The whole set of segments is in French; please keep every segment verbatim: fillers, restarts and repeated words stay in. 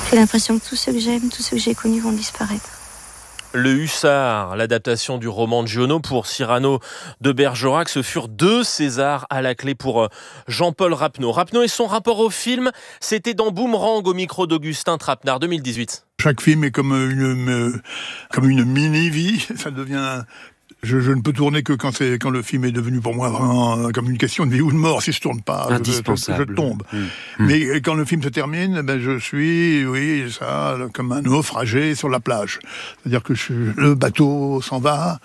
J'ai l'impression que tous ceux que j'aime, tous ceux que j'ai connus vont disparaître. Le Hussard, l'adaptation du roman de Giono pour Cyrano de Bergerac, ce furent deux Césars à la clé pour Jean-Paul Rapneau. Rapneau et son rapport au film, c'était dans Boomerang au micro d'Augustin Trapenard, deux mille dix-huit. Chaque film est comme une, comme une mini-vie, ça devient... Je, je ne peux tourner que quand, c'est, quand le film est devenu pour moi vraiment comme une question de vie ou de mort. Si je tourne pas, indispensable. Je, je, je tombe. Mmh. Mais quand le film se termine, ben je suis, oui, ça, comme un naufragé sur la plage. C'est-à-dire que je, le bateau s'en va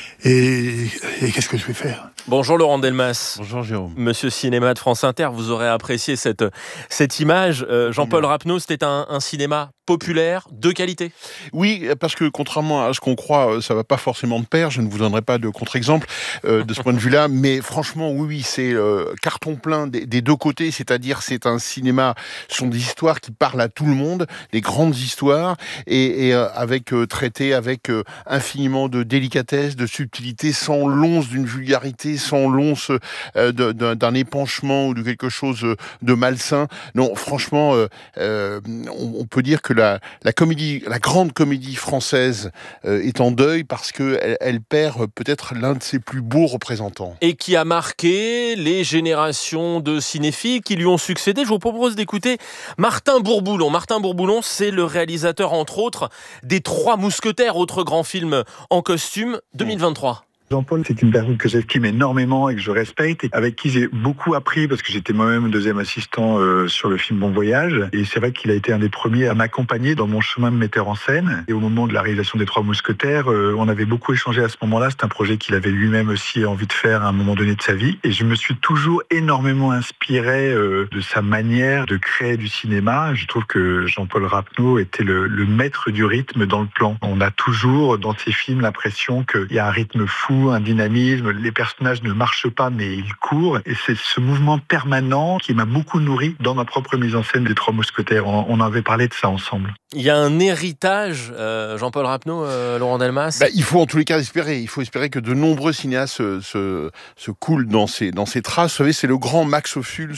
et, et qu'est-ce que je vais faire ? Bonjour Laurent Delmas. Bonjour Jérôme. Monsieur Cinéma de France Inter, vous aurez apprécié cette, cette image. Euh, Jean-Paul Rapneau, c'était un, un cinéma populaire, de qualité. Oui, parce que contrairement à ce qu'on croit, ça va pas forcément de pair. Je ne vous donnerai pas de contre-exemple euh, de ce point de vue-là, mais franchement, oui, oui, c'est euh, carton plein des, des deux côtés. C'est-à-dire, c'est un cinéma, ce sont des histoires qui parlent à tout le monde, des grandes histoires, et, et euh, avec euh, traité avec euh, infiniment de délicatesse, de subtilité, sans l'once d'une vulgarité, sans l'once euh, de, d'un, d'un épanchement ou de quelque chose de malsain. Non, franchement, euh, euh, on, on peut dire que la, la comédie, la grande comédie française euh, est en deuil parce que elle, elle perd peut-être l'un de ses plus beaux représentants. Et qui a marqué les générations de cinéphiles qui lui ont succédé. Je vous propose d'écouter Martin Bourboulon. Martin Bourboulon, c'est le réalisateur, entre autres, des Trois Mousquetaires, autre grand film en costume, deux mille vingt-trois. Jean-Paul, c'est une personne que j'estime énormément et que je respecte et avec qui j'ai beaucoup appris parce que j'étais moi-même deuxième assistant euh, sur le film Bon Voyage. Et c'est vrai qu'il a été un des premiers à m'accompagner dans mon chemin de metteur en scène. Et au moment de la réalisation des Trois Mousquetaires, euh, on avait beaucoup échangé à ce moment-là. C'est un projet qu'il avait lui-même aussi envie de faire à un moment donné de sa vie. Et je me suis toujours énormément inspiré euh, de sa manière de créer du cinéma. Je trouve que Jean-Paul Rapneau était le, le maître du rythme dans le plan. On a toujours dans ses films l'impression qu'il y a un rythme fou, un dynamisme, les personnages ne marchent pas mais ils courent et c'est ce mouvement permanent qui m'a beaucoup nourri dans ma propre mise en scène des Trois Mousquetaires. On, on avait parlé de ça ensemble. Il y a un héritage, euh, Jean-Paul Rapneau, euh, Laurent Delmas. Bah, il faut en tous les cas espérer. Il faut espérer que de nombreux cinéastes se, se, se coulent dans ces, dans ces traces. Vous savez, c'est le grand Max Ophuls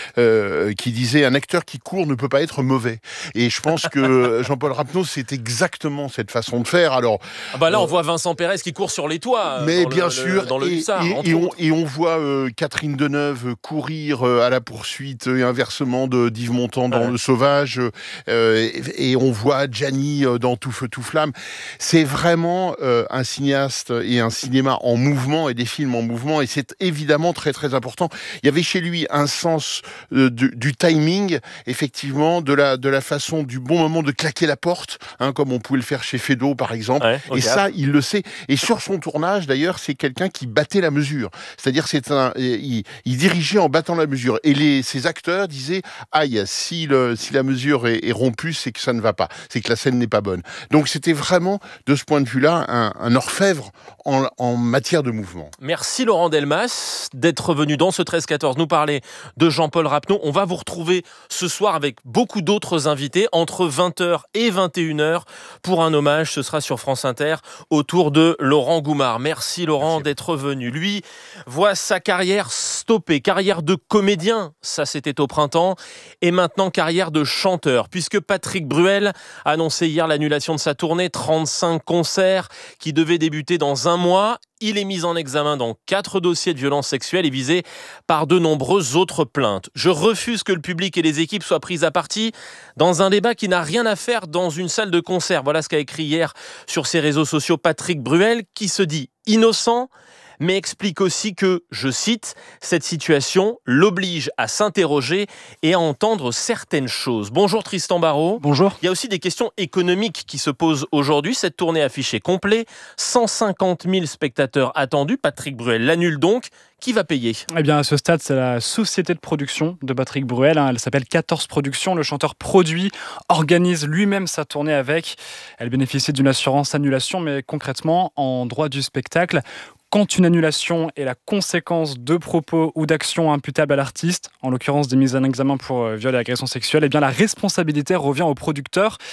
euh, qui disait « Un acteur qui court ne peut pas être mauvais ». Et je pense que Jean-Paul Rapneau, c'est exactement cette façon de faire. Alors, ah bah là, on euh, voit Vincent Pérez qui court sur les toits. Mais dans bien le, sûr, le, dans le et, Hussard, et, et, on, et on voit euh, Catherine Deneuve courir euh, à la poursuite et inversement de d'Yves Montand dans ouais. Le Sauvage, euh, et, et on voit Gianni euh, dans Tout feu, tout flamme. C'est vraiment euh, un cinéaste et un cinéma en mouvement et des films en mouvement, et c'est évidemment très très important. Il y avait chez lui un sens euh, du, du timing, effectivement, de la, de la façon, du bon moment de claquer la porte, hein, comme on pouvait le faire chez Feydeau par exemple, ouais, okay. Et ça, il le sait. Et sur son tournage, d'ailleurs, c'est quelqu'un qui battait la mesure. C'est-à-dire, c'est un, il, il dirigeait en battant la mesure. Et les, ses acteurs disaient, aïe, si, le, si la mesure est, est rompue, c'est que ça ne va pas. C'est que la scène n'est pas bonne. Donc, c'était vraiment, de ce point de vue-là, un, un orfèvre en, en matière de mouvement. Merci Laurent Delmas d'être venu dans ce treize quatorze nous parler de Jean-Paul Rapneau. On va vous retrouver ce soir avec beaucoup d'autres invités entre vingt heures et vingt et une heures pour un hommage. Ce sera sur France Inter autour de Laurent Goumard. Merci Laurent Merci. D'être venu. Lui voit sa carrière stoppée. Carrière de comédien, ça c'était au printemps. Et maintenant carrière de chanteur, puisque Patrick Bruel a annoncé hier l'annulation de sa tournée. trente-cinq concerts qui devaient débuter dans un mois. Il est mis en examen dans quatre dossiers de violences sexuelles et visé par de nombreuses autres plaintes. Je refuse que le public et les équipes soient pris à partie dans un débat qui n'a rien à faire dans une salle de concert. Voilà ce qu'a écrit hier sur ses réseaux sociaux Patrick Bruel, qui se dit innocent, mais explique aussi que, je cite, cette situation l'oblige à s'interroger et à entendre certaines choses. Bonjour Tristan Barraud. Bonjour. Il y a aussi des questions économiques qui se posent aujourd'hui. Cette tournée affichée complet, cent cinquante mille spectateurs attendus. Patrick Bruel l'annule donc. Qui va payer ? Eh bien, à ce stade, c'est la société de production de Patrick Bruel. Elle s'appelle quatorze Productions. Le chanteur produit, organise lui-même sa tournée avec. Elle bénéficie d'une assurance annulation, mais concrètement, en droit du spectacle, quand une annulation est la conséquence de propos ou d'actions imputables à l'artiste, en l'occurrence des mises en examen pour viol et agression sexuelle, eh bien la responsabilité revient au producteur.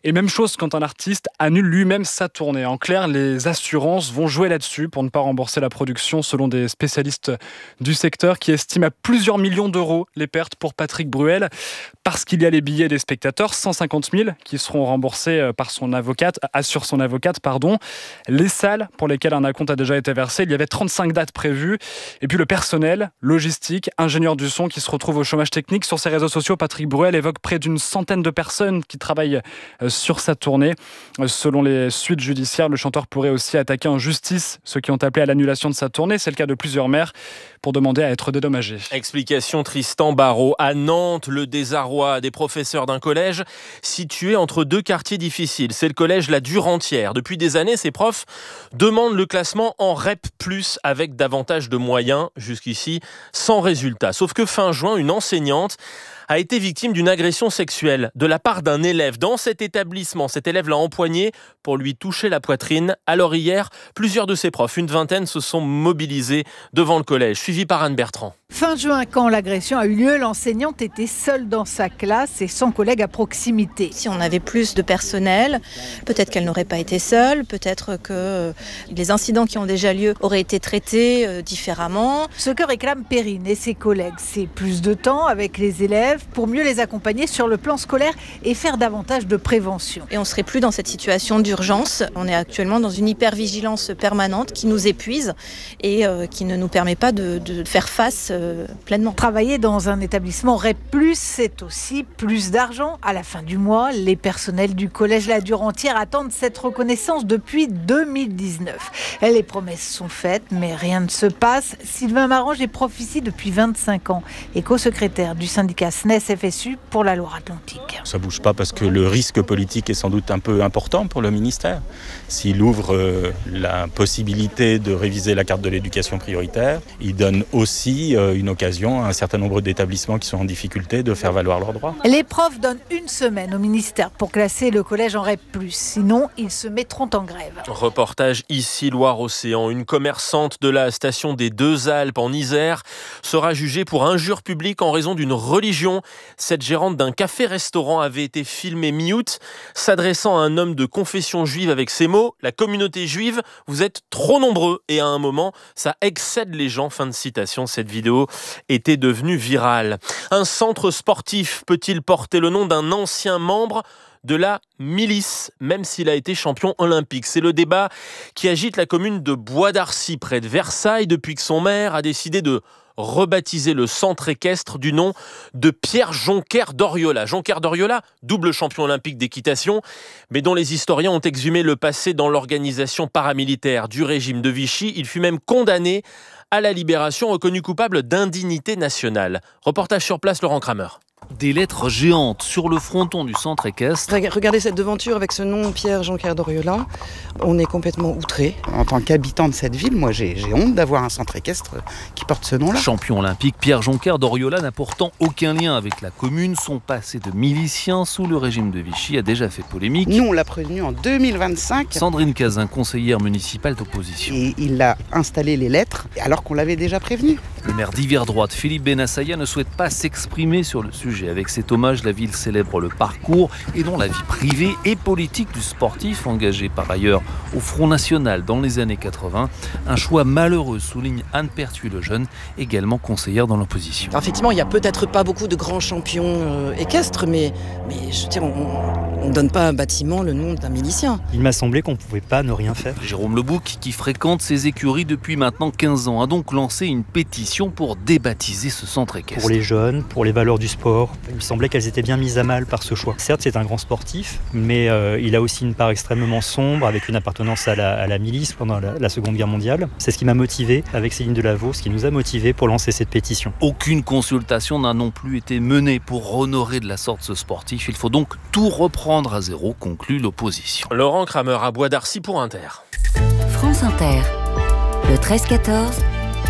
Et même chose quand un artiste annule lui-même sa tournée. En clair, les assurances vont jouer là-dessus pour ne pas rembourser la production, selon des spécialistes du secteur qui estiment à plusieurs millions d'euros les pertes pour Patrick Bruel, parce qu'il y a les billets des spectateurs, cent cinquante mille, qui seront remboursés par son avocate, assure son avocate, pardon. Les salles pour lesquelles un acompte a déjà été versé, il y avait trente-cinq dates prévues. Et puis le personnel, logistique, ingénieur du son qui se retrouve au chômage technique. Sur ses réseaux sociaux, Patrick Bruel évoque près d'une centaine de personnes qui travaillent sur sa tournée. Selon les suites judiciaires, le chanteur pourrait aussi attaquer en justice ceux qui ont appelé à l'annulation de sa tournée. C'est le cas de plusieurs maires pour demander à être dédommagés. Explication Tristan Barraud. À Nantes, le désarroi des professeurs d'un collège situé entre deux quartiers difficiles. C'est le collège La Durantière. Depuis des années, ces profs demandent le classement en R E P plus, avec davantage de moyens. Jusqu'ici, sans résultat. Sauf que fin juin, une enseignante a été victime d'une agression sexuelle de la part d'un élève dans cet établissement. Cet élève l'a empoigné pour lui toucher la poitrine. Alors hier, plusieurs de ses profs, une vingtaine, se sont mobilisés devant le collège, suivi par Anne Bertrand. Fin juin, quand l'agression a eu lieu, l'enseignante était seule dans sa classe et sans collègue à proximité. Si on avait plus de personnel, peut-être qu'elle n'aurait pas été seule, peut-être que les incidents qui ont déjà lieu auraient été traités différemment. Ce que réclament Perrine et ses collègues, c'est plus de temps avec les élèves pour mieux les accompagner sur le plan scolaire et faire davantage de prévention. Et on ne serait plus dans cette situation d'urgence. On est actuellement dans une hypervigilance permanente qui nous épuise et euh, qui ne nous permet pas de, de faire face euh, pleinement. Travailler dans un établissement R E P plus, c'est aussi plus d'argent. À la fin du mois, les personnels du collège La Durantière attendent cette reconnaissance depuis deux mille dix-neuf. Les promesses sont faites, mais rien ne se passe. Sylvain Marange est prof ici depuis vingt-cinq ans et co-secrétaire du syndicat S N E S F S U pour la Loire-Atlantique. Ça ne bouge pas parce que le risque politique est sans doute un peu important pour le ministère. S'il ouvre euh, la possibilité de réviser la carte de l'éducation prioritaire, il donne aussi euh, une occasion à un certain nombre d'établissements qui sont en difficulté de faire valoir leurs droits. Les profs donnent une semaine au ministère pour classer le collège en R E P plus, sinon ils se mettront en grève. Reportage ici Loire-Océan. Une commerçante de la station des Deux Alpes en Isère sera jugée pour injure publique en raison d'une religion. Cette gérante d'un café-restaurant avait été filmée mi-août s'adressant à un homme de confession juive avec ces mots: la communauté juive, vous êtes trop nombreux. Et à un moment, ça excède les gens. Fin de citation. Cette vidéo était devenue virale. Un centre sportif peut-il porter le nom d'un ancien membre de la milice, même s'il a été champion olympique? C'est le débat qui agite la commune de Bois d'Arcy, près de Versailles, depuis que son maire a décidé de rebaptiser le centre équestre du nom de Pierre Jonker d'Oriola. Jonker d'Oriola, double champion olympique d'équitation, mais dont les historiens ont exhumé le passé dans l'organisation paramilitaire du régime de Vichy. Il fut même condamné à la libération, reconnu coupable d'indignité nationale. Reportage sur place, Laurent Kramer. Des lettres géantes sur le fronton du centre équestre. Regardez cette devanture avec ce nom, Pierre Jonker d'Oriola. On est complètement outré. En tant qu'habitant de cette ville, moi j'ai, j'ai honte d'avoir un centre équestre qui porte ce nom-là. Champion olympique, Pierre Jonker d'Oriola n'a pourtant aucun lien avec la commune. Son passé de milicien sous le régime de Vichy a déjà fait polémique. Nous, on l'a prévenu en deux mille vingt-cinq. Sandrine Cazin, conseillère municipale d'opposition. Et il a installé les lettres alors qu'on l'avait déjà prévenu. Le maire d'Hiver Droite, Philippe Benassaya, ne souhaite pas s'exprimer sur le sujet. Avec cet hommage, la ville célèbre le parcours et non la vie privée et politique du sportif, engagé par ailleurs au Front National dans les années quatre-vingts. Un choix malheureux, souligne Anne Pertuis-Lejeune, également conseillère dans l'opposition. Alors effectivement, il n'y a peut-être pas beaucoup de grands champions euh, équestres, mais, mais je veux dire, on ne donne pas à un bâtiment le nom d'un milicien. Il m'a semblé qu'on ne pouvait pas ne rien faire. Jérôme Lebouc, qui fréquente ces écuries depuis maintenant quinze ans, a donc lancé une pétition pour débaptiser ce centre équestre. Pour les jeunes, pour les valeurs du sport, il me semblait qu'elles étaient bien mises à mal par ce choix. Certes, c'est un grand sportif, mais euh, il a aussi une part extrêmement sombre avec une appartenance à la, à la milice pendant la, la Seconde Guerre mondiale. C'est ce qui m'a motivé avec Céline Delaveau, ce qui nous a motivé pour lancer cette pétition. Aucune consultation n'a non plus été menée pour honorer de la sorte ce sportif. Il faut donc tout reprendre à zéro, conclut l'opposition. Laurent Kramer à Bois d'Arcy pour Inter. France Inter, le treize quatorze,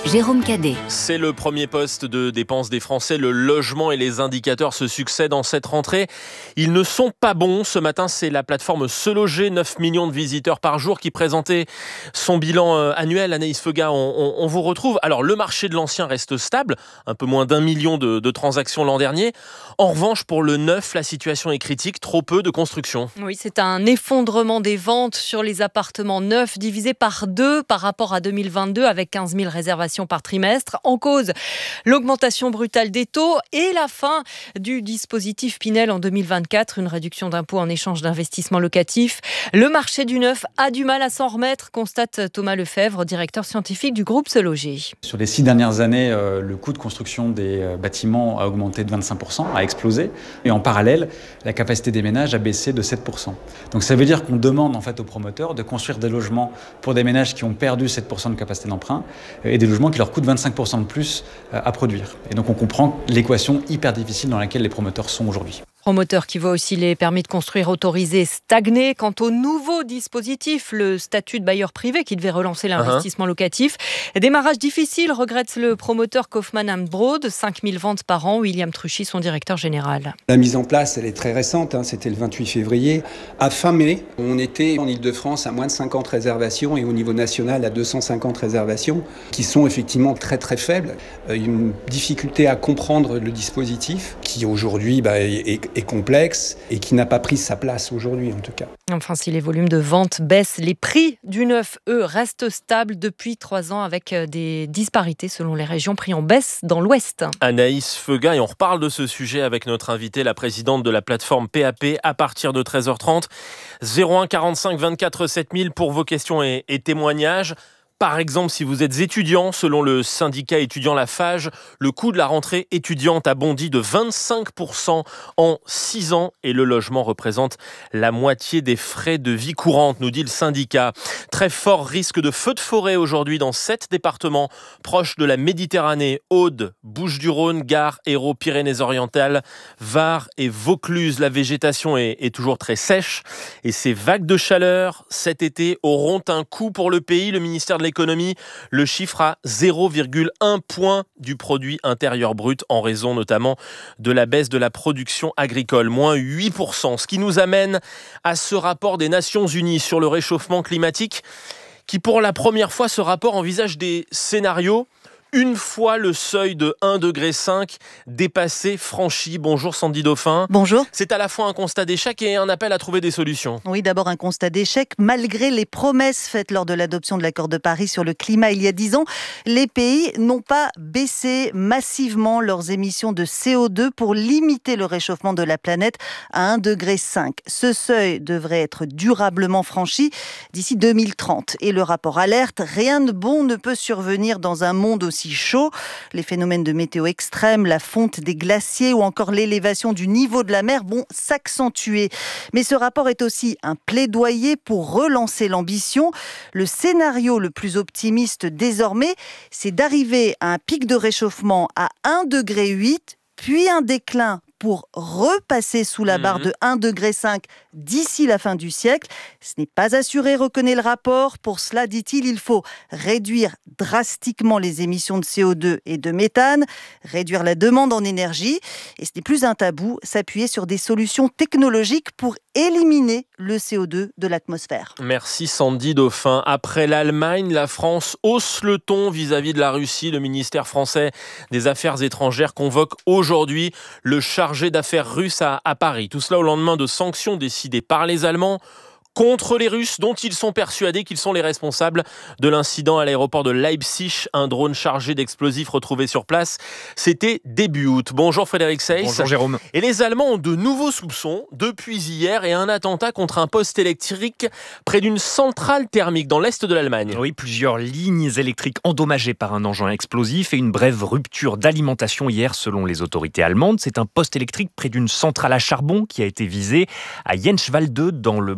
Jérôme Cadet. C'est le premier poste de dépenses des Français. Le logement et les indicateurs se succèdent en cette rentrée. Ils ne sont pas bons. Ce matin, c'est la plateforme Se Loger, neuf millions de visiteurs par jour, qui présentait son bilan annuel. Anaïs Feuga, on, on, on vous retrouve. Alors, le marché de l'ancien reste stable, un peu moins d'un million de, de transactions l'an dernier. En revanche, pour le neuf, la situation est critique. Trop peu de construction. Oui, c'est un effondrement des ventes sur les appartements neufs, divisé par deux par rapport à deux mille vingt-deux, avec quinze mille réservations par trimestre. En cause, l'augmentation brutale des taux et la fin du dispositif Pinel en deux mille vingt-quatre, une réduction d'impôts en échange d'investissements locatifs. Le marché du neuf a du mal à s'en remettre, constate Thomas Lefebvre, directeur scientifique du groupe Se Loger. Sur les six dernières années, euh, le coût de construction des euh, bâtiments a augmenté de vingt-cinq pour cent, a explosé. Et en parallèle, la capacité des ménages a baissé de sept pour cent. Donc ça veut dire qu'on demande en fait aux promoteurs de construire des logements pour des ménages qui ont perdu sept pour cent de capacité d'emprunt et des logements qui leur coûtent vingt-cinq pour cent de plus à produire. Et donc on comprend l'équation hyper difficile dans laquelle les promoteurs sont aujourd'hui. Promoteurs qui voient aussi les permis de construire autorisés stagner. Quant au nouveau dispositif, le statut de bailleur privé qui devait relancer l'investissement uh-huh. locatif. Démarrage difficile, regrette le promoteur Kaufmann Broad. cinq mille ventes par an. William Truchy, son directeur général. La mise en place, elle est très récente. Hein, c'était le vingt-huit février. À fin mai, on était en Ile-de-France à moins de cinquante réservations et au niveau national à deux cent cinquante réservations qui sont effectivement très très faibles. Euh, une difficulté à comprendre le dispositif qui aujourd'hui bah, est, est est complexe et qui n'a pas pris sa place aujourd'hui en tout cas. Enfin, si les volumes de vente baissent, les prix du neuf, eux, restent stables depuis trois ans avec des disparités selon les régions, prix en baisse dans l'Ouest. Anaïs Feuga, et on reparle de ce sujet avec notre invitée, la présidente de la plateforme P A P, à partir de treize heures trente. zéro un quarante-cinq vingt-quatre sept mille pour vos questions et, et témoignages. Par exemple, si vous êtes étudiant, selon le syndicat étudiant Lafarge, le coût de la rentrée étudiante a bondi de vingt-cinq pour cent en six ans et le logement représente la moitié des frais de vie courante, nous dit le syndicat. Très fort risque de feu de forêt aujourd'hui dans sept départements proches de la Méditerranée: Aude, Bouches-du-Rhône, Gard, Hérault, Pyrénées-Orientales, Var et Vaucluse. La végétation est, est toujours très sèche et ces vagues de chaleur cet été auront un coût pour le pays. Le ministère de l'économie le chiffre à zéro virgule un point du produit intérieur brut en raison notamment de la baisse de la production agricole, moins huit pour cent. Ce qui nous amène à ce rapport des Nations Unies sur le réchauffement climatique qui, pour la première fois, ce rapport envisage des scénarios une fois le seuil de un virgule cinq degré dépassé, franchi. Bonjour Sandy Dauphin. Bonjour. C'est à la fois un constat d'échec et un appel à trouver des solutions. Oui, d'abord un constat d'échec. Malgré les promesses faites lors de l'adoption de l'accord de Paris sur le climat il y a dix ans, les pays n'ont pas baissé massivement leurs émissions de C O deux pour limiter le réchauffement de la planète à un virgule cinq degré. Ce seuil devrait être durablement franchi d'ici deux mille trente. Et le rapport alerte, rien de bon ne peut survenir dans un monde aussi chaud. Les phénomènes de météo extrêmes, la fonte des glaciers ou encore l'élévation du niveau de la mer vont s'accentuer. Mais ce rapport est aussi un plaidoyer pour relancer l'ambition. Le scénario le plus optimiste désormais, c'est d'arriver à un pic de réchauffement à un virgule huit degré, puis un déclin pour repasser sous la barre de un virgule cinq degré d'ici la fin du siècle. Ce n'est pas assuré, reconnaît le rapport. Pour cela, dit-il, il faut réduire drastiquement les émissions de C O deux et de méthane, réduire la demande en énergie. Et ce n'est plus un tabou, s'appuyer sur des solutions technologiques pour éliminer le C O deux de l'atmosphère. Merci Sandy Dauphin. Après l'Allemagne, la France hausse le ton vis-à-vis de la Russie. Le ministère français des Affaires étrangères convoque aujourd'hui le chargé d'affaires russe à, à Paris. Tout cela au lendemain de sanctions décidées par les Allemands contre les Russes, dont ils sont persuadés qu'ils sont les responsables de l'incident à l'aéroport de Leipzig. Un drone chargé d'explosifs retrouvé sur place. C'était début août. Bonjour Frédéric Seyss. Bonjour Jérôme. Et les Allemands ont de nouveaux soupçons depuis hier et un attentat contre un poste électrique près d'une centrale thermique dans l'est de l'Allemagne. Oui, plusieurs lignes électriques endommagées par un engin explosif et une brève rupture d'alimentation hier selon les autorités allemandes. C'est un poste électrique près d'une centrale à charbon qui a été visé à Jenswalde dans le Brandebourg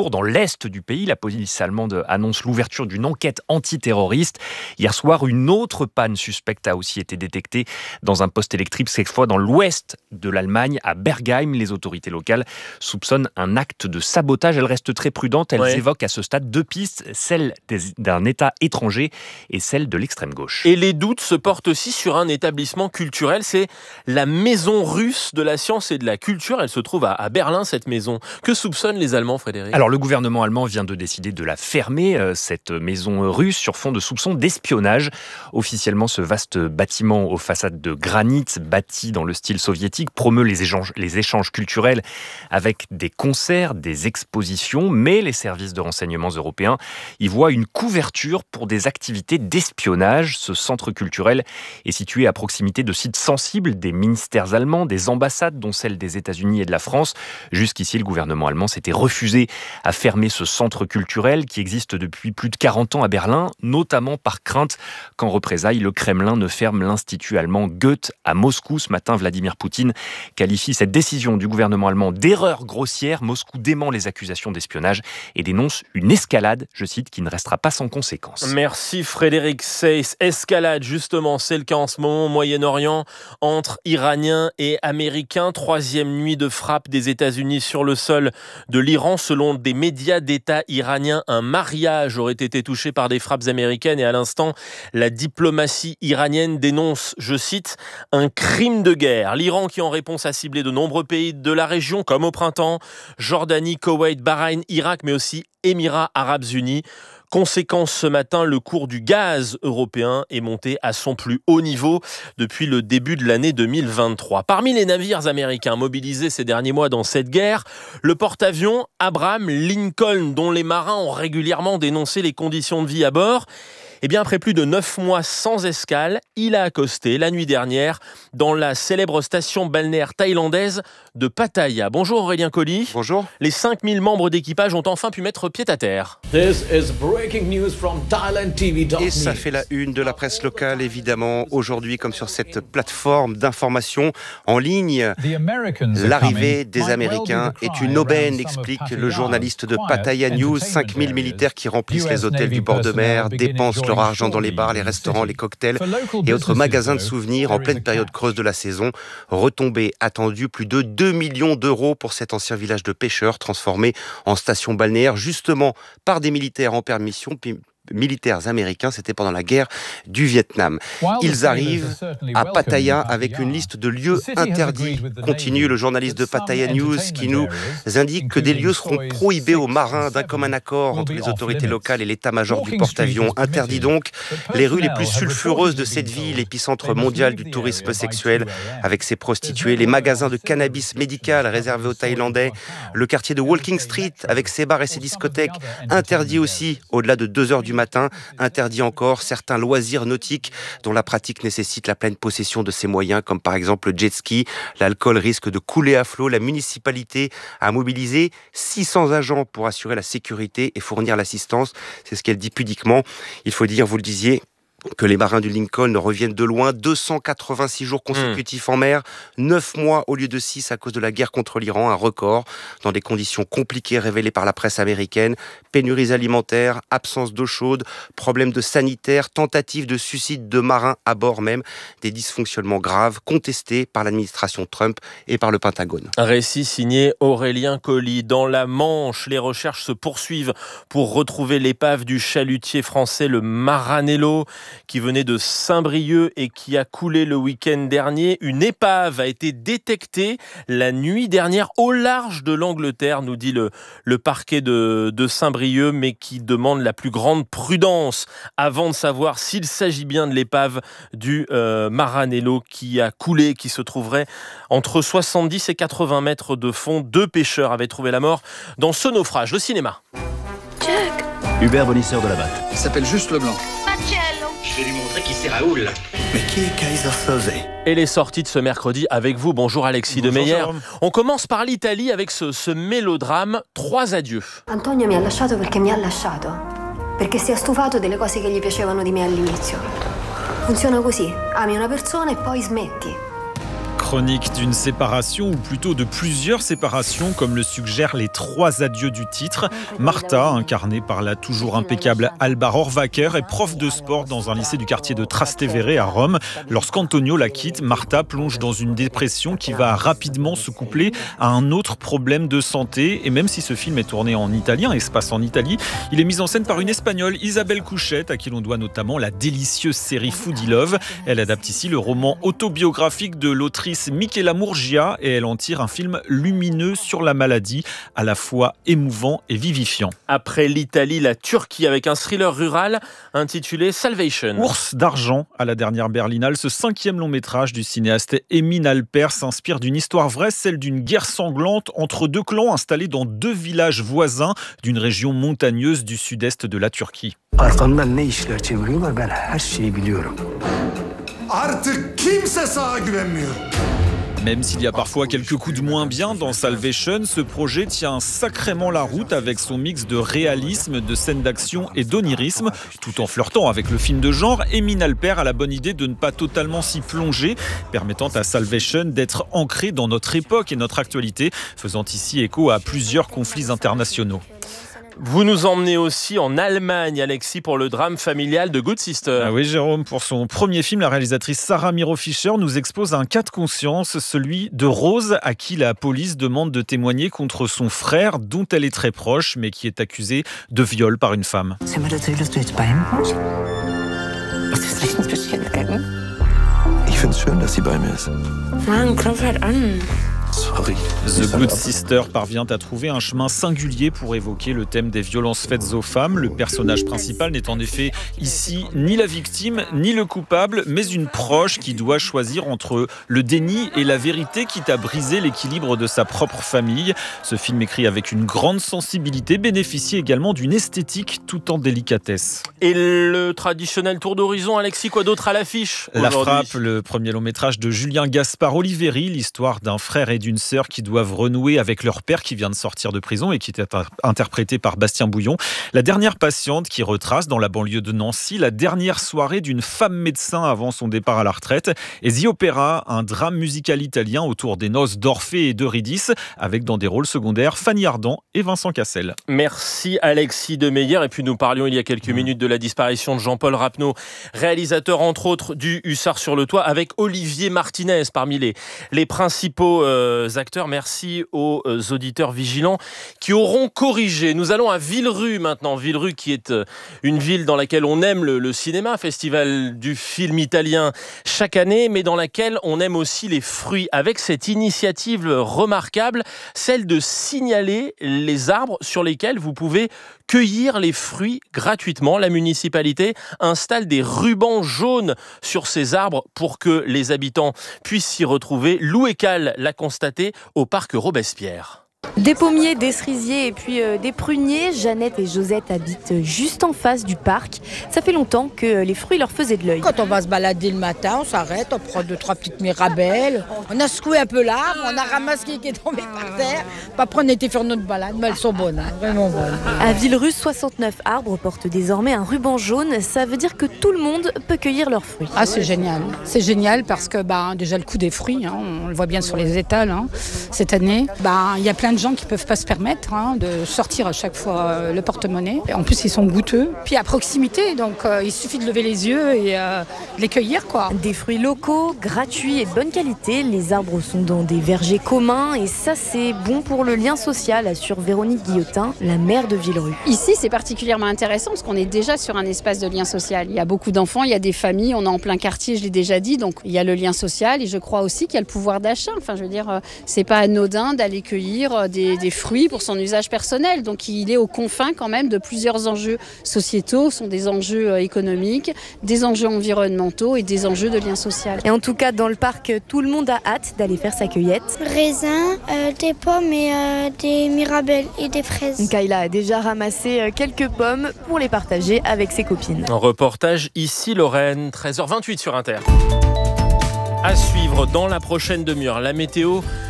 Toujours dans l'est du pays, la police allemande annonce l'ouverture d'une enquête antiterroriste. Hier soir, une autre panne suspecte a aussi été détectée dans un poste électrique, cette fois dans l'ouest de l'Allemagne, à Bergheim. Les autorités locales soupçonnent un acte de sabotage. Elles restent très prudentes. Elles ouais. évoquent à ce stade deux pistes, celle des, d'un État étranger et celle de l'extrême gauche. Et les doutes se portent aussi sur un établissement culturel. C'est la Maison russe de la science et de la culture. Elle se trouve à, à Berlin, cette maison. Que soupçonnent les Allemands, Frédéric ? Alors, le gouvernement allemand vient de décider de la fermer, euh, cette maison russe, sur fond de soupçons d'espionnage. Officiellement, ce vaste bâtiment aux façades de granit, bâti dans le style soviétique, promeut les échanges, les échanges culturels avec des concerts, des expositions, mais les services de renseignements européens y voient une couverture pour des activités d'espionnage. Ce centre culturel est situé à proximité de sites sensibles des ministères allemands, des ambassades, dont celle des États-Unis et de la France. Jusqu'ici, le gouvernement allemand s'était refusé à fermer ce centre culturel qui existe depuis plus de quarante ans à Berlin, notamment par crainte qu'en représailles, le Kremlin ne ferme l'Institut allemand Goethe à Moscou. Ce matin, Vladimir Poutine qualifie cette décision du gouvernement allemand d'erreur grossière. Moscou dément les accusations d'espionnage et dénonce une escalade, je cite, qui ne restera pas sans conséquence. Merci Frédéric Seyss. Escalade, justement, c'est le cas en ce moment au Moyen-Orient entre Iraniens et Américains. Troisième nuit de frappe des États-Unis sur le sol de l'Iran. Selon des médias d'État iraniens, un mariage aurait été touché par des frappes américaines et à l'instant, la diplomatie iranienne dénonce, je cite, un crime de guerre. L'Iran qui en réponse a ciblé de nombreux pays de la région comme au printemps, Jordanie, Koweït, Bahreïn, Irak, mais aussi Émirats arabes unis. Conséquence ce matin, le cours du gaz européen est monté à son plus haut niveau depuis le début de l'année deux mille vingt-trois. Parmi les navires américains mobilisés ces derniers mois dans cette guerre, le porte-avions Abraham Lincoln, dont les marins ont régulièrement dénoncé les conditions de vie à bord. Eh bien, après plus de neuf mois sans escale, il a accosté la nuit dernière dans la célèbre station balnéaire thaïlandaise de Pattaya. Bonjour Aurélien Colli. Bonjour. Les cinq mille membres d'équipage ont enfin pu mettre pied à terre. This is breaking news from Thailand T V. Et ça fait la une de la presse locale, évidemment, aujourd'hui, comme sur cette plateforme d'information en ligne. L'arrivée des Américains est une aubaine, explique le journaliste de Pattaya News. cinq mille militaires qui remplissent les hôtels du bord de mer, dépensent leur argent dans les bars, les restaurants, les cocktails et autres magasins de souvenirs en pleine période creuse de la saison. Retombée attendue, plus de deux millions d'euros pour cet ancien village de pêcheurs transformé en station balnéaire, justement par des militaires en permission, militaires américains, c'était pendant la guerre du Vietnam. Ils arrivent à Pattaya avec une liste de lieux interdits. Continue le journaliste de Pattaya News qui nous indique que des lieux seront prohibés aux marins d'un commun accord entre les autorités locales et l'état-major du porte-avions. Interdit donc les rues les plus sulfureuses de cette ville, épicentre mondial du tourisme sexuel avec ses prostituées, les magasins de cannabis médical réservés aux Thaïlandais, le quartier de Walking Street avec ses bars et ses discothèques. Interdit aussi, au-delà de deux heures du matin, interdit encore certains loisirs nautiques dont la pratique nécessite la pleine possession de ses moyens, comme par exemple le jet ski. L'alcool risque de couler à flot. La municipalité a mobilisé six cents agents pour assurer la sécurité et fournir l'assistance. C'est ce qu'elle dit pudiquement. Il faut dire, vous le disiez, que les marins du Lincoln reviennent de loin, deux cent quatre-vingt-six jours consécutifs mmh. en mer, neuf mois au lieu de six à cause de la guerre contre l'Iran, un record, dans des conditions compliquées révélées par la presse américaine, pénuries alimentaires, absence d'eau chaude, problèmes de sanitaire, tentatives de suicide de marins à bord même, des dysfonctionnements graves contestés par l'administration Trump et par le Pentagone. Un récit signé Aurélien Colli. Dans la Manche, les recherches se poursuivent pour retrouver l'épave du chalutier français, le Maranello, qui venait de Saint-Brieuc et qui a coulé le week-end dernier. Une épave a été détectée la nuit dernière au large de l'Angleterre, nous dit le, le parquet de, de Saint-Brieuc, mais qui demande la plus grande prudence avant de savoir s'il s'agit bien de l'épave du euh, Maranello qui a coulé, qui se trouverait entre soixante-dix et quatre-vingts mètres de fond. Deux pêcheurs avaient trouvé la mort dans ce naufrage. Le cinéma. Jack. Hubert Bonisseur de la Batte. Il s'appelle juste Leblanc. Je vais lui montrer qui c'est Raoul. Mais qui est Kaiser Soze ? Et les sorties de ce mercredi avec vous. Bonjour Alexis de Meyer. On commence par l'Italie avec ce, ce mélodrame Trois adieux. Antonio mi ha lasciato perché mi ha lasciato. Perché si è stufato delle cose che gli piacevano di me all'inizio. Funziona così. Ami una persona e poi smetti. Chronique d'une séparation, ou plutôt de plusieurs séparations, comme le suggèrent les trois adieux du titre. Martha, incarnée par la toujours impeccable Alba Rohrwacher, est prof de sport dans un lycée du quartier de Trastevere à Rome. Lorsqu'Antonio la quitte, Martha plonge dans une dépression qui va rapidement se coupler à un autre problème de santé. Et même si ce film est tourné en italien et se passe en Italie, il est mis en scène par une Espagnole, Isabelle Couchette, à qui l'on doit notamment la délicieuse série Foodie Love. Elle adapte ici le roman autobiographique de l'autrice Michela Murgia et elle en tire un film lumineux sur la maladie, à la fois émouvant et vivifiant. Après l'Italie, la Turquie avec un thriller rural intitulé Salvation. Ours d'argent à la dernière Berlinale, ce cinquième long métrage du cinéaste Emin Alper s'inspire d'une histoire vraie, celle d'une guerre sanglante entre deux clans installés dans deux villages voisins d'une région montagneuse du sud-est de la Turquie. Arkamdan ne işler çeviriyorlar ben her şeyi biliyorum. Artık kimse sağa güvenmiyor. Même s'il y a parfois quelques coups de moins bien dans Salvation, ce projet tient sacrément la route avec son mix de réalisme, de scènes d'action et d'onirisme. Tout en flirtant avec le film de genre, Emin Alper a la bonne idée de ne pas totalement s'y plonger, permettant à Salvation d'être ancré dans notre époque et notre actualité, faisant ici écho à plusieurs conflits internationaux. Vous nous emmenez aussi en Allemagne, Alexis, pour le drame familial de Good Sister. Ah oui, Jérôme, pour son premier film, la réalisatrice Sarah Miro Fischer nous expose un cas de conscience, celui de Rose, à qui la police demande de témoigner contre son frère, dont elle est très proche, mais qui est accusé de viol par une femme. Ich find's schön, dass sie bei mir ist. Mann, klopf halt an. Sorry. The Good Sister parvient à trouver un chemin singulier pour évoquer le thème des violences faites aux femmes. Le personnage principal n'est en effet ici ni la victime ni le coupable, mais une proche qui doit choisir entre le déni et la vérité, quitte à briser l'équilibre de sa propre famille. Ce film écrit avec une grande sensibilité bénéficie également d'une esthétique tout en délicatesse. Et le traditionnel tour d'horizon, Alexis, quoi d'autre à l'affiche La Frappe, le premier long métrage de Julien Gaspard Oliveri, l'histoire d'un frère et d'une sœur qui doivent renouer avec leur père qui vient de sortir de prison et qui était interprété par Bastien Bouillon. La dernière patiente qui retrace dans la banlieue de Nancy la dernière soirée d'une femme médecin avant son départ à la retraite. Et The Opera, un drame musical italien autour des noces d'Orphée et d'Eurydice, avec dans des rôles secondaires Fanny Ardant et Vincent Cassel. Merci Alexis Demeyer. Et puis nous parlions il y a quelques mmh. minutes de la disparition de Jean-Paul Rapneau, réalisateur entre autres du Hussard sur le toit, avec Olivier Martinez parmi les, les principaux euh, acteurs. Merci aux auditeurs vigilants qui auront corrigé. Nous allons à Villerue maintenant. Villerue qui est une ville dans laquelle on aime le, le cinéma, festival du film italien chaque année, mais dans laquelle on aime aussi les fruits, avec cette initiative remarquable, celle de signaler les arbres sur lesquels vous pouvez cueillir les fruits gratuitement. La municipalité installe des rubans jaunes sur ces arbres pour que les habitants puissent s'y retrouver. Lou Ecal l'a constaté au parc Robespierre. Des pommiers, des cerisiers et puis euh, des pruniers. Jeannette et Josette habitent juste en face du parc. Ça fait longtemps que les fruits leur faisaient de l'œil. Quand on va se balader le matin, on s'arrête, on prend deux, trois petites mirabelles. On a secoué un peu l'arbre, on a ramassé ce qui est tombé par terre. Pas après, on était faire notre balade, mais elles sont bonnes, hein, vraiment bonnes. À Villerue, soixante-neuf arbres portent désormais un ruban jaune. Ça veut dire que tout le monde peut cueillir leurs fruits. Ah, c'est génial. C'est génial parce que bah, déjà le coût des fruits, hein, on le voit bien sur les étals hein, cette année. Bah, y a plein de gens qui ne peuvent pas se permettre hein, de sortir à chaque fois euh, le porte-monnaie. Et en plus, ils sont goûteux. Puis à proximité, donc euh, il suffit de lever les yeux et euh, de les cueillir, quoi. Des fruits locaux, gratuits et de bonne qualité. Les arbres sont dans des vergers communs et ça, c'est bon pour le lien social, assure Véronique Guillotin, la maire de Villerue. Ici, c'est particulièrement intéressant parce qu'on est déjà sur un espace de lien social. Il y a beaucoup d'enfants, il y a des familles, on est en plein quartier, je l'ai déjà dit, donc il y a le lien social et je crois aussi qu'il y a le pouvoir d'achat. Enfin, je veux dire, euh, c'est pas anodin d'aller cueillir des des fruits pour son usage personnel. Donc il est aux confins quand même de plusieurs enjeux sociétaux, ce sont des enjeux économiques, des enjeux environnementaux et des enjeux de lien social. Et en tout cas, dans le parc, tout le monde a hâte d'aller faire sa cueillette. Raisins, euh, des pommes et euh, des mirabelles et des fraises. Kayla a déjà ramassé quelques pommes pour les partager avec ses copines. Un reportage ici Lorraine, treize heures vingt-huit sur Inter. À suivre dans la prochaine demi-heure, la météo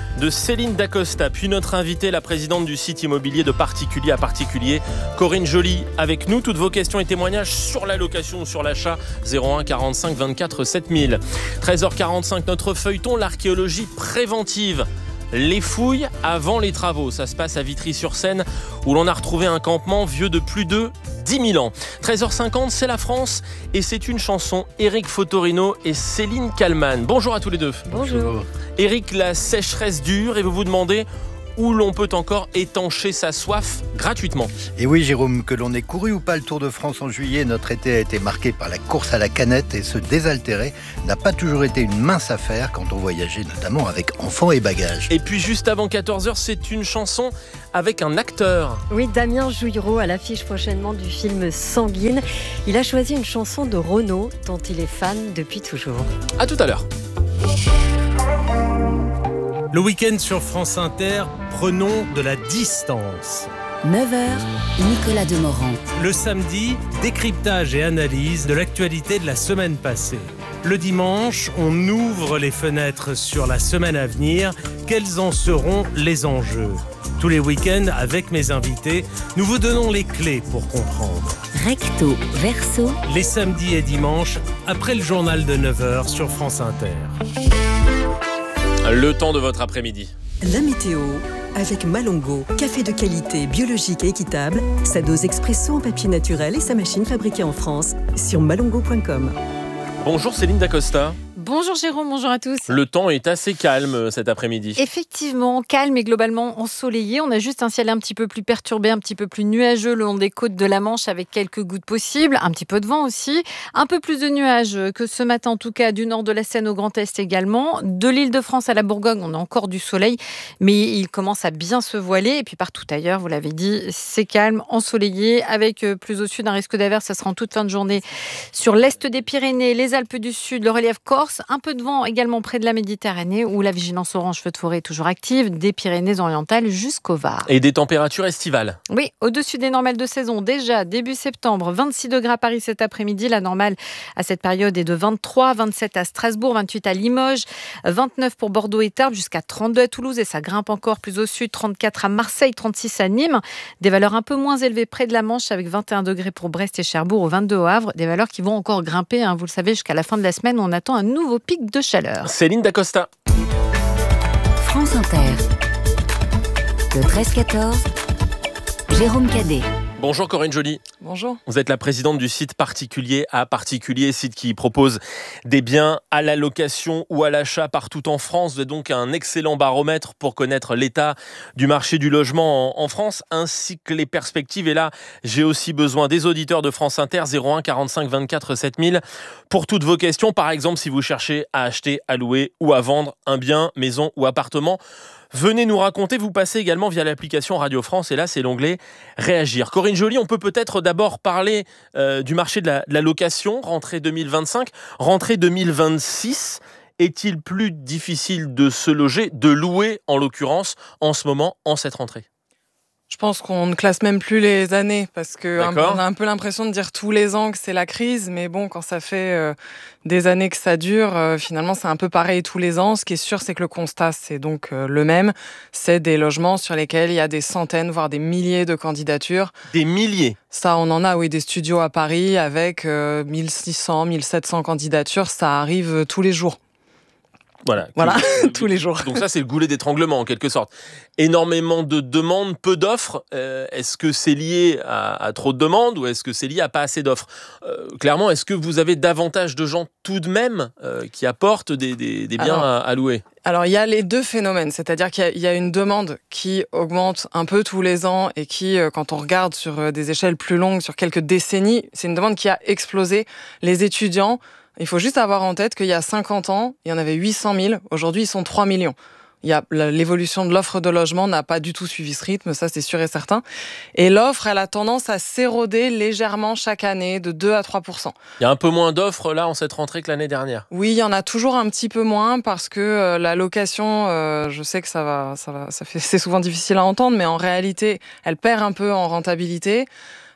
de Céline Dacosta, puis notre invitée, la présidente du site immobilier de particulier à particulier, Corinne Joly, avec nous. Toutes vos questions et témoignages sur la location ou sur l'achat, zéro un quarante-cinq vingt-quatre sept mille. treize heures quarante-cinq, notre feuilleton, l'archéologie préventive. Les fouilles avant les travaux. Ça se passe à Vitry-sur-Seine, où l'on a retrouvé un campement vieux de plus de dix mille ans. treize heures cinquante, c'est la France et c'est une chanson. Éric Fotorino et Céline Kallmann. Bonjour à tous les deux. Bonjour. Éric, la sécheresse dure et vous vous demandez où l'on peut encore étancher sa soif gratuitement. Et oui, Jérôme, que l'on ait couru ou pas le Tour de France en juillet, notre été a été marqué par la course à la canette et se désaltérer n'a pas toujours été une mince affaire quand on voyageait notamment avec enfants et bagages. Et puis juste avant quatorze heures, c'est une chanson avec un acteur. Oui, Damien Jouillereau à l'affiche prochainement du film Sanguine. Il a choisi une chanson de Renaud dont il est fan depuis toujours. À tout à l'heure. Le week-end sur France Inter, prenons de la distance. neuf heures, Nicolas Demorand. Le samedi, décryptage et analyse de l'actualité de la semaine passée. Le dimanche, on ouvre les fenêtres sur la semaine à venir. Quels en seront les enjeux ? Tous les week-ends, avec mes invités, nous vous donnons les clés pour comprendre. Recto, verso. Les samedis et dimanches, après le journal de neuf heures sur France Inter. Le temps de votre après-midi. La météo avec Malongo, café de qualité biologique et équitable, sa dose expresso en papier naturel et sa machine fabriquée en France sur malongo point com. Bonjour Céline Dacosta. Bonjour Jérôme, bonjour à tous. Le temps est assez calme cet après-midi. Effectivement, calme et globalement ensoleillé. On a juste un ciel un petit peu plus perturbé, un petit peu plus nuageux le long des côtes de la Manche avec quelques gouttes possibles, un petit peu de vent aussi. Un peu plus de nuages que ce matin en tout cas du nord de la Seine au Grand Est également. De l'Île-de-France à la Bourgogne, on a encore du soleil, mais il commence à bien se voiler. Et puis partout ailleurs, vous l'avez dit, c'est calme, ensoleillé, avec plus au sud un risque d'averse. Ça sera en toute fin de journée sur l'est des Pyrénées, les Alpes du Sud, le relief corse. Un peu de vent également près de la Méditerranée où la vigilance orange feu de forêt est toujours active, des Pyrénées-Orientales jusqu'au Var. Et des températures estivales. Oui, au-dessus des normales de saison. Déjà, début septembre, vingt-six degrés à Paris cet après-midi. La normale à cette période est de vingt-trois, vingt-sept à Strasbourg, vingt-huit à Limoges, vingt-neuf pour Bordeaux et Tarbes, jusqu'à trente-deux à Toulouse et ça grimpe encore plus au sud, trente-quatre à Marseille, trente-six à Nîmes. Des valeurs un peu moins élevées près de la Manche avec vingt et un degrés pour Brest et Cherbourg, ou vingt-deux au Havre. Des valeurs qui vont encore grimper, hein, vous le savez, jusqu'à la fin de la semaine. On attend un nouveau pic de chaleur. Céline Dacosta. France Inter. Le treize quatorze, Jérôme Cadet. Bonjour Corinne Joly. Bonjour. Vous êtes la présidente du site particulier à particulier, site qui propose des biens à la location ou à l'achat partout en France. Vous êtes donc un excellent baromètre pour connaître l'état du marché du logement en, en France, ainsi que les perspectives. Et là, j'ai aussi besoin des auditeurs de France Inter, zéro un quarante-cinq vingt-quatre sept mille, pour toutes vos questions. Par exemple, si vous cherchez à acheter, à louer ou à vendre un bien, maison ou appartement, venez nous raconter, vous passez également via l'application Radio France et là c'est l'onglet Réagir. Corinne Joly, on peut peut-être d'abord parler euh, du marché de la, de la location, rentrée deux mille vingt-cinq, rentrée deux mille vingt-six. Est-il plus difficile de se loger, de louer en l'occurrence en ce moment, en cette rentrée ? Je pense qu'on ne classe même plus les années parce qu'on a un peu l'impression de dire tous les ans que c'est la crise, mais bon, quand ça fait euh, des années que ça dure, euh, finalement c'est un peu pareil tous les ans. Ce qui est sûr, c'est que le constat, c'est donc euh, le même. C'est des logements sur lesquels il y a des centaines, voire des milliers de candidatures. Des milliers ? Ça, on en a, oui, des studios à Paris avec euh, mille six cents, mille sept cents candidatures. Ça arrive euh, tous les jours. Voilà, voilà tous les jours. Donc ça, c'est le goulet d'étranglement, en quelque sorte. Énormément de demandes, peu d'offres. Euh, est-ce que c'est lié à, à trop de demandes ou est-ce que c'est lié à pas assez d'offres ? euh, Clairement, est-ce que vous avez davantage de gens tout de même euh, qui apportent des, des, des biens alors, à, à louer ? Alors, il y a les deux phénomènes. C'est-à-dire qu'il y a, il y a une demande qui augmente un peu tous les ans et qui, quand on regarde sur des échelles plus longues, sur quelques décennies, c'est une demande qui a explosé. Les étudiants... Il faut juste avoir en tête qu'il y a cinquante ans, il y en avait huit cent mille. Aujourd'hui, ils sont trois millions. Il y a, l'évolution de l'offre de logement n'a pas du tout suivi ce rythme, ça c'est sûr et certain. Et l'offre, elle a tendance à s'éroder légèrement chaque année, de deux à trois pour cent. Il y a un peu moins d'offres là en cette rentrée que l'année dernière. Oui, il y en a toujours un petit peu moins parce que euh, la location, euh, je sais que ça va, ça va, ça fait, c'est souvent difficile à entendre, mais en réalité, elle perd un peu en rentabilité.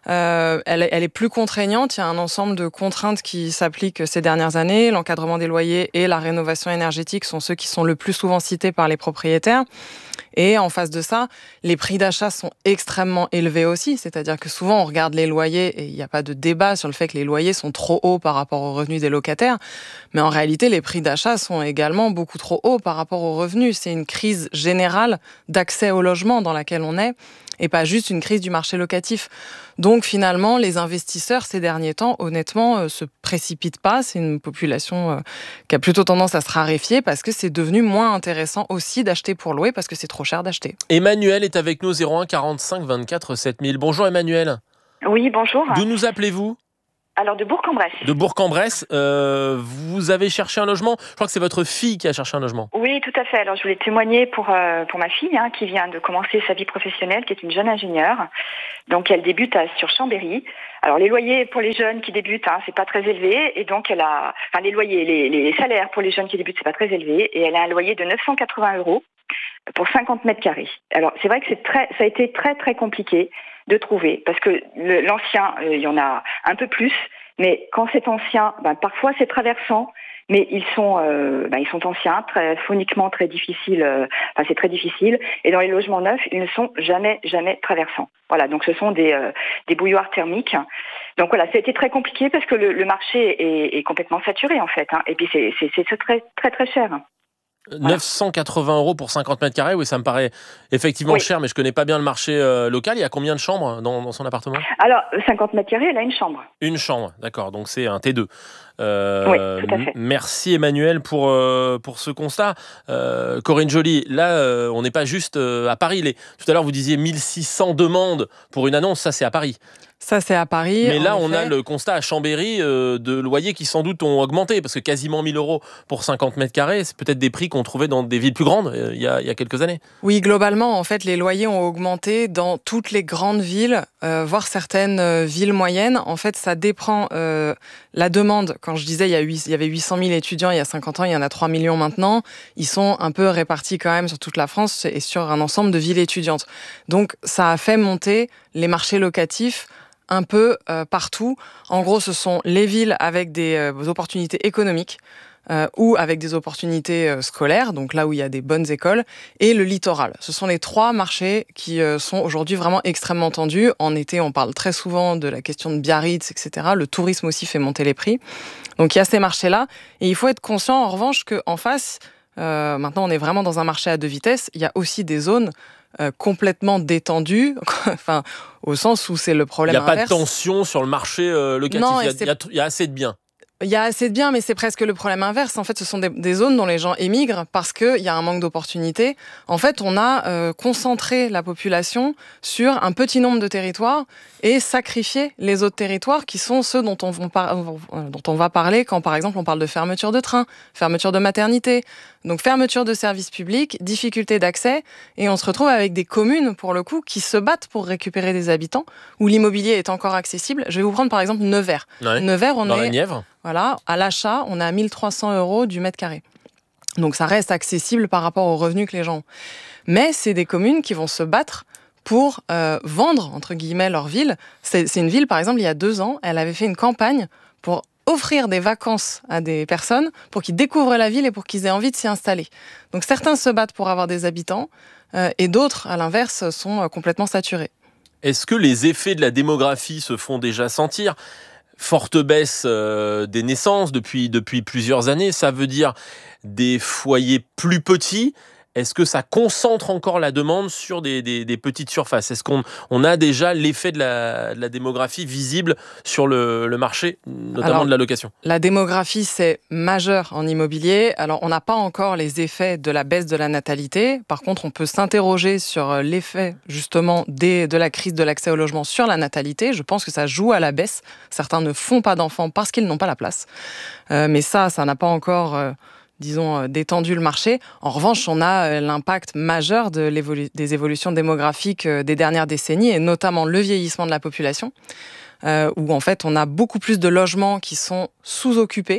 Euh, elle, elle est plus contraignante. Il y a un ensemble de contraintes qui s'appliquent ces dernières années. L'encadrement des loyers et la rénovation énergétique sont ceux qui sont le plus souvent cités par les propriétaires. Et en face de ça, les prix d'achat sont extrêmement élevés aussi. C'est-à-dire que souvent, on regarde les loyers et il n'y a pas de débat sur le fait que les loyers sont trop hauts par rapport aux revenus des locataires. Mais en réalité, les prix d'achat sont également beaucoup trop hauts par rapport aux revenus. C'est une crise générale d'accès au logement dans laquelle on est et pas juste une crise du marché locatif. Donc finalement, les investisseurs, ces derniers temps, honnêtement, euh, se précipitent pas. C'est une population euh, qui a plutôt tendance à se raréfier parce que c'est devenu moins intéressant aussi d'acheter pour louer parce que c'est trop cher d'acheter. Emmanuel est avec nous, zéro un quarante-cinq vingt-quatre sept mille. Bonjour Emmanuel. Oui, bonjour. D'où nous appelez-vous ? Alors, de Bourg-en-Bresse. De Bourg-en-Bresse. Euh, vous avez cherché un logement ? Je crois que c'est votre fille qui a cherché un logement. Oui, tout à fait. Alors, je voulais témoigner pour, euh, pour ma fille, hein, qui vient de commencer sa vie professionnelle, qui est une jeune ingénieure. Donc, elle débute à, sur Chambéry. Alors, les loyers pour les jeunes qui débutent, hein, c'est pas très élevé. Et donc, elle a... Enfin, les loyers, les, les salaires pour les jeunes qui débutent, c'est pas très élevé. Et elle a un loyer de neuf cent quatre-vingts euros pour cinquante mètres carrés. Alors, c'est vrai que c'est très, ça a été très, très compliqué de trouver. Parce que le, l'ancien, euh, il y en a un peu plus. Mais quand c'est ancien, ben, parfois c'est traversant, mais ils sont, euh, ben, ils sont anciens, très phoniquement très difficiles. Euh, enfin, c'est très difficile. Et dans les logements neufs, ils ne sont jamais, jamais traversants. Voilà, donc ce sont des, euh, des bouilloires thermiques. Donc voilà, ça a été très compliqué parce que le, le marché est, est complètement saturé en fait. Hein, et puis c'est, c'est, c'est très, très, très cher. Voilà. neuf cent quatre-vingts euros pour cinquante mètres carrés, oui, ça me paraît effectivement oui. cher, mais je ne connais pas bien le marché euh, local. Il y a combien de chambres dans, dans son appartement ? Alors, cinquante mètres carrés, elle a une chambre. Une chambre, d'accord, donc c'est un T deux. Euh, oui, tout à fait. Merci Emmanuel pour, euh, pour ce constat. Euh, Corinne Joly, là, euh, on n'est pas juste euh, à Paris. Les... Tout à l'heure, vous disiez mille six cents demandes pour une annonce, ça c'est à Paris. Ça, c'est à Paris. Mais là, on effet. a le constat à Chambéry euh, de loyers qui sans doute ont augmenté, parce que quasiment mille euros pour cinquante mètres carrés, c'est peut-être des prix qu'on trouvait dans des villes plus grandes euh, il, y a, il y a quelques années. Oui, globalement, en fait, les loyers ont augmenté dans toutes les grandes villes, euh, voire certaines euh, villes moyennes. En fait, ça dépend euh, la demande. Quand je disais il y, a huit, il y avait huit cent mille étudiants il y a cinquante ans, il y en a trois millions maintenant. Ils sont un peu répartis quand même sur toute la France et sur un ensemble de villes étudiantes. Donc, ça a fait monter les marchés locatifs un peu euh, partout. En gros, ce sont les villes avec des euh, opportunités économiques euh, ou avec des opportunités euh, scolaires, donc là où il y a des bonnes écoles, et le littoral. Ce sont les trois marchés qui euh, sont aujourd'hui vraiment extrêmement tendus. En été, on parle très souvent de la question de Biarritz, et cetera. Le tourisme aussi fait monter les prix. Donc il y a ces marchés-là. Et il faut être conscient, en revanche, qu'en face, euh, maintenant on est vraiment dans un marché à deux vitesses, il y a aussi des zones Euh, complètement détendu, enfin, au sens où c'est le problème inverse. Il n'y a pas de tension sur le marché euh, locatif, non, il, y a, il, y a, il y a assez de biens. Il y a assez de biens, mais c'est presque le problème inverse. En fait, ce sont des, des zones dont les gens émigrent parce qu'il y a un manque d'opportunités. En fait, on a euh, concentré la population sur un petit nombre de territoires et sacrifié les autres territoires qui sont ceux dont on, on, par, dont on va parler quand, par exemple, on parle de fermeture de train, fermeture de maternité. Donc, fermeture de services publics, difficulté d'accès. Et on se retrouve avec des communes, pour le coup, qui se battent pour récupérer des habitants, où l'immobilier est encore accessible. Je vais vous prendre, par exemple, Nevers. Ouais, Nevers, on dans est... la Nièvre. Voilà, à l'achat, on est à mille trois cents euros du mètre carré. Donc ça reste accessible par rapport aux revenus que les gens ont. Mais c'est des communes qui vont se battre pour euh, vendre, entre guillemets, leur ville. C'est, c'est une ville, par exemple, il y a deux ans, elle avait fait une campagne pour offrir des vacances à des personnes pour qu'ils découvrent la ville et pour qu'ils aient envie de s'y installer. Donc certains se battent pour avoir des habitants euh, et d'autres, à l'inverse, sont euh, complètement saturés. Est-ce que les effets de la démographie se font déjà sentir ? Forte baisse euh, des naissances depuis, depuis plusieurs années, ça veut dire des foyers plus petits. Est-ce que ça concentre encore la demande sur des, des, des petites surfaces ? Est-ce qu'on on a déjà l'effet de la, de la démographie visible sur le, le marché, notamment Alors, de la location ? La démographie, c'est majeur en immobilier. Alors, on n'a pas encore les effets de la baisse de la natalité. Par contre, on peut s'interroger sur l'effet, justement, des, de la crise de l'accès au logement sur la natalité. Je pense que ça joue à la baisse. Certains ne font pas d'enfants parce qu'ils n'ont pas la place. Euh, mais ça, ça n'a pas encore... Euh, disons, détendu le marché. En revanche, on a l'impact majeur de l'évolu- des évolutions démographiques des dernières décennies, et notamment le vieillissement de la population, euh, où en fait, on a beaucoup plus de logements qui sont sous-occupés,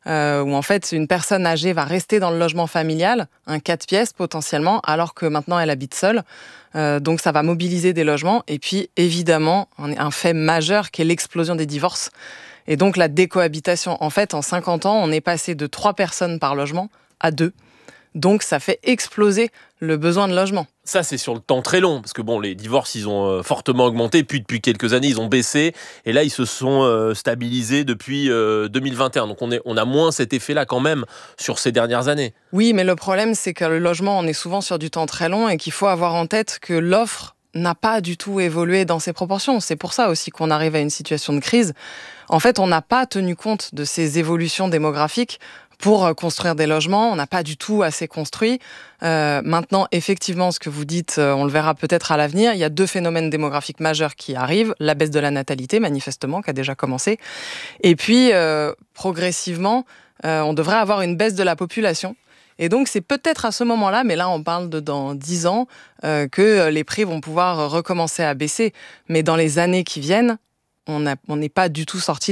euh, où en fait une personne âgée va rester dans le logement familial, un quatre pièces potentiellement, alors que maintenant elle habite seule. Euh, donc ça va mobiliser des logements. Et puis évidemment, un fait majeur qui est l'explosion des divorces. Et donc la décohabitation. En fait, en cinquante ans, on est passé de trois personnes par logement à deux. Donc ça fait exploser le besoin de logement. Ça, c'est sur le temps très long, parce que bon, les divorces, ils ont euh, fortement augmenté, puis depuis quelques années, ils ont baissé, et là, ils se sont euh, stabilisés depuis euh, deux mille vingt et un. Donc on, est, on a moins cet effet-là quand même sur ces dernières années. Oui, mais le problème, c'est que le logement, on est souvent sur du temps très long, et qu'il faut avoir en tête que l'offre n'a pas du tout évolué dans ses proportions. C'est pour ça aussi qu'on arrive à une situation de crise. En fait, on n'a pas tenu compte de ces évolutions démographiques pour construire des logements. On n'a pas du tout assez construit. Euh, maintenant, effectivement, ce que vous dites, on le verra peut-être à l'avenir, il y a deux phénomènes démographiques majeurs qui arrivent. La baisse de la natalité, manifestement, qui a déjà commencé. Et puis, euh, progressivement, euh, on devrait avoir une baisse de la population. Et donc, c'est peut-être à ce moment-là, mais là, on parle de dans dix ans, euh, que les prix vont pouvoir recommencer à baisser. Mais dans les années qui viennent, on n'est pas du tout sorti